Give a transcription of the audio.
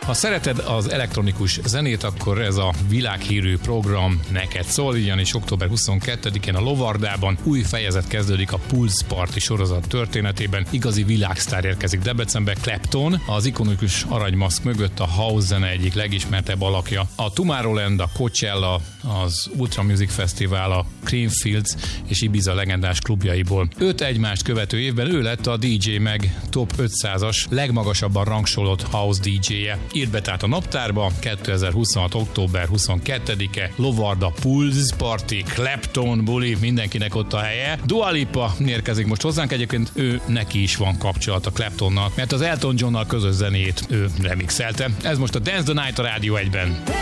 Ha szereted az elektronikus zenét, akkor ez a világhírű program neked szól, ugyanis október 22-én a Lovardában új fejezet kezdődik a Pulse Party sorozat történetében. Igazi világsztár érkezik Debrecenbe, Clapton, az ikonikus aranymaszk mögött a house zene egyik legismertebb alakja. A Tomorrowland, a Coachella, az Ultra Music Festival, a Creamfields és Ibiza legendás klubjaiból. 5 egymást követő évben ő lett a DJ Mag Top 500-as legmagasabban rangsolott house DJ-je. Írd be tehát a naptárba, 2026. október 22-e, Lovarda Pulse Party, Clapton buli, mindenkinek ott a helye. Dua Lipa érkezik most hozzánk, egyébként neki is van kapcsolat a Claptonnal, mert az Elton Johnnal közös zenét ő remixelte. Ez most a Dance the Night a Rádió 1-ben.